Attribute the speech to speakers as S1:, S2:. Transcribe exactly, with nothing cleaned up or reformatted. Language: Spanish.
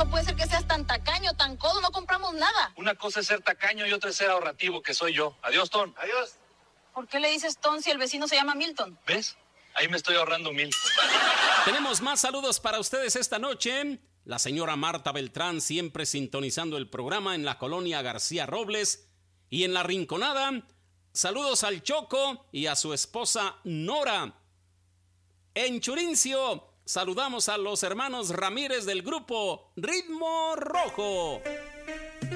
S1: no puede ser que seas tan tacaño, tan codo, no compramos nada.
S2: Una cosa es ser tacaño y otra es ser ahorrativo, que soy yo. Adiós, Ton.
S3: Adiós.
S1: ¿Por qué le dices Ton si el vecino se llama Milton?
S2: ¿Ves? Ahí me estoy ahorrando mil.
S4: Tenemos más saludos para ustedes esta noche. La señora Marta Beltrán siempre sintonizando el programa en la colonia García Robles. Y en La Rinconada, saludos al Choco y a su esposa Nora. En Churincio, saludamos a los hermanos Ramírez del grupo Ritmo Rojo.